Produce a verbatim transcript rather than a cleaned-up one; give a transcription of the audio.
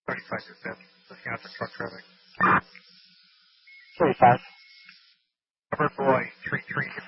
thirty-five percent. Looking out for truck traffic. thirty-five. Cover boy, three three.